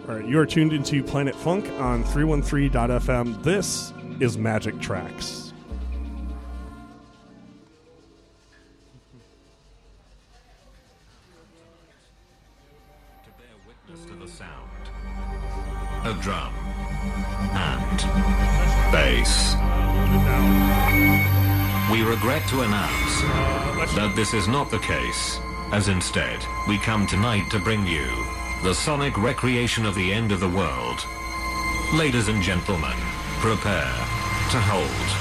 All right, you are tuned into Planet Funk on 313.fm. This is Magic Tracks. To bear witness to the sound of drum and bass. We regret to announce that this is not the case, as instead we come tonight to bring you the sonic recreation of the end of the world. Ladies and gentlemen, prepare to hold